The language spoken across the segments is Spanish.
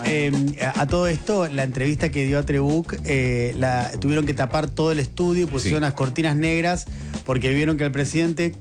A todo esto, la entrevista que dio a Trebuch, tuvieron que tapar todo el estudio y pusieron unas cortinas negras porque vieron que al presidente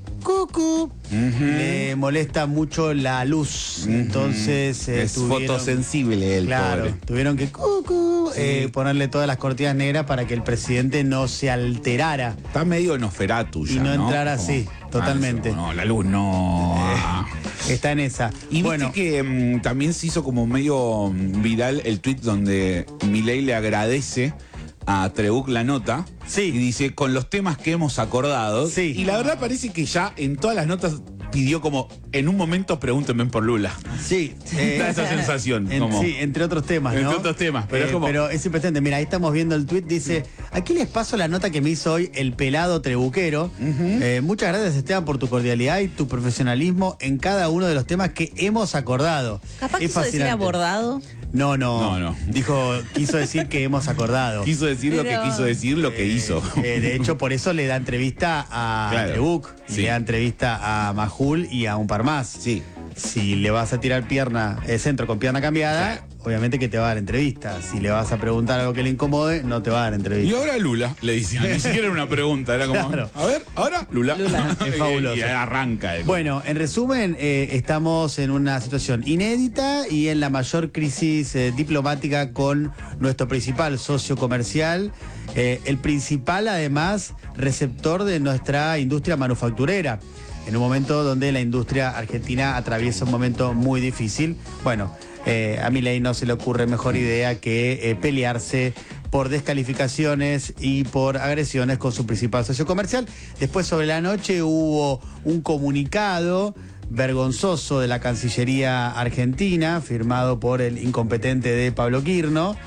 le molesta mucho la luz. Entonces es fotosensible el pobre. Tuvieron que ponerle todas las cortinas negras para que el presidente no se alterara. Está medio Nosferatu ya, y no entrara así, totalmente. No, la luz no. Está en esa. Y viste que también se hizo como medio viral el tuit donde Milei le agradece a Trebuch la nota. Sí. Y dice, con los temas que hemos acordado. Sí. Y la verdad parece que ya en todas las notas pidió como, en un momento pregúntenme por Lula. Sí. Da esa sensación. Sí, entre otros temas, ¿no? Entre otros temas, pero es impresionante. Mira, ahí estamos viendo el tuit, dice, aquí les paso la nota que me hizo hoy el pelado trebuquero. Muchas gracias, Esteban, por tu cordialidad y tu profesionalismo en cada uno de los temas que hemos acordado. Capaz quiso decir abordado. No. Quiso decir que hemos acordado. Quiso decir lo que quiso decir, lo que hizo. De hecho, por eso le da entrevista a Trebuch, le da entrevista a Majul y a un par más. Sí. Si le vas a tirar centro con pierna cambiada, obviamente que te va a dar entrevista. Si le vas a preguntar algo que le incomode, no te va a dar entrevista. Y ahora Lula, le decían, ni siquiera era una pregunta, era como, a ver, ahora Lula. Es fabuloso. Y arranca. Bueno, en resumen, estamos en una situación inédita y en la mayor crisis diplomática con nuestro principal socio comercial, el principal, además, receptor de nuestra industria manufacturera. En un momento donde la industria argentina atraviesa un momento muy difícil. Bueno, a Milei no se le ocurre mejor idea que pelearse por descalificaciones y por agresiones con su principal socio comercial. Después, sobre la noche, hubo un comunicado vergonzoso de la Cancillería argentina, firmado por el incompetente de Pablo Quirno,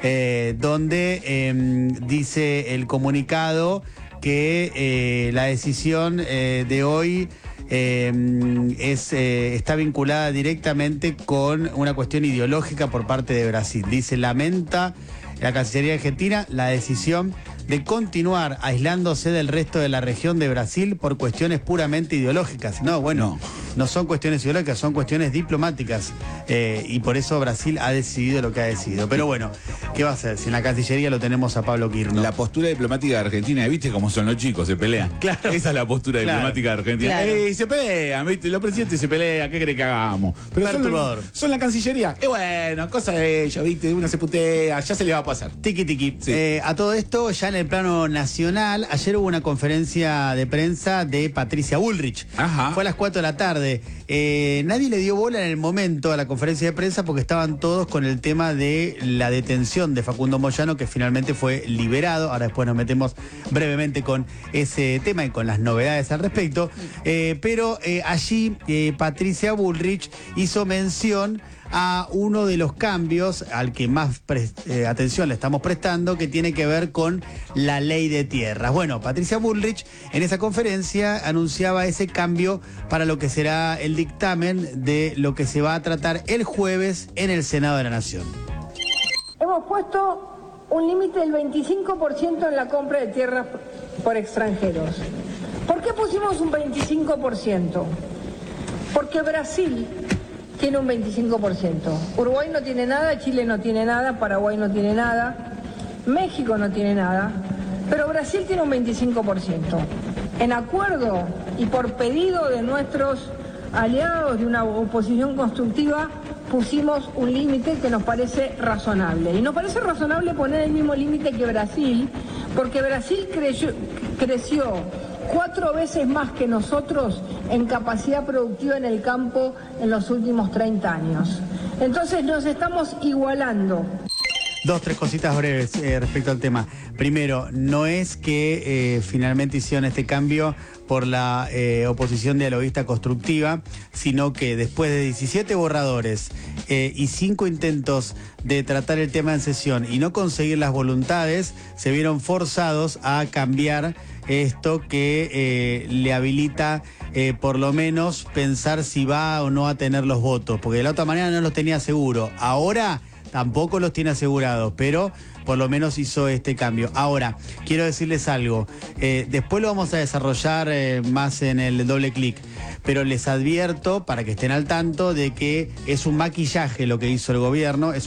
donde dice el comunicado que la decisión de hoy está vinculada directamente con una cuestión ideológica por parte de Brasil. Dice, lamenta la Cancillería Argentina la decisión de continuar aislándose del resto de la región de Brasil por cuestiones puramente ideológicas. No son cuestiones ideológicas, son cuestiones diplomáticas. Y por eso Brasil ha decidido lo que ha decidido. Pero bueno, ¿qué va a hacer? Si en la Cancillería lo tenemos a Pablo Quirno. La postura diplomática de Argentina, ¿viste cómo son los chicos? Se pelean. Claro. Esa es la postura diplomática de Argentina. Claro. Se pelean, ¿viste? Los presidentes se pelean, ¿qué creen que hagamos? Pero son la Cancillería. Bueno, cosa de ellos, ¿viste? Uno se putea, ya se le va a pasar. Tiki. Sí. A todo esto, ya en el plano nacional, ayer hubo una conferencia de prensa de Patricia Bullrich. Ajá. Fue a las 4 de la tarde. Nadie le dio bola en el momento a la conferencia de prensa porque estaban todos con el tema de la detención de Facundo Moyano, que finalmente fue liberado. Ahora después nos metemos brevemente con ese tema y con las novedades al respecto. Pero allí Patricia Bullrich hizo mención a uno de los cambios al que más atención le estamos prestando, que tiene que ver con la ley de tierras. Bueno, Patricia Bullrich en esa conferencia anunciaba ese cambio para lo que será el dictamen de lo que se va a tratar el jueves en el Senado de la Nación. Hemos puesto un límite del 25% en la compra de tierras por extranjeros. ¿Por qué pusimos un 25%? Porque Brasil tiene un 25%. Uruguay no tiene nada, Chile no tiene nada, Paraguay no tiene nada, México no tiene nada, pero Brasil tiene un 25%. En acuerdo y por pedido de nuestros aliados de una oposición constructiva, pusimos un límite que nos parece razonable. Y nos parece razonable poner el mismo límite que Brasil, porque Brasil creció 4 veces más que nosotros en capacidad productiva en el campo en los últimos 30 años. Entonces nos estamos igualando. 2-3 cositas breves respecto al tema. Primero, no es que finalmente hicieron este cambio por la oposición dialoguista constructiva, sino que después de 17 borradores y 5 intentos de tratar el tema en sesión y no conseguir las voluntades, se vieron forzados a cambiar esto que le habilita por lo menos pensar si va o no a tener los votos, porque de la otra manera no los tenía seguro. Ahora tampoco los tiene asegurados, pero por lo menos hizo este cambio. Ahora, quiero decirles algo. Después lo vamos a desarrollar más en el doble clic, pero les advierto, para que estén al tanto, de que es un maquillaje lo que hizo el gobierno.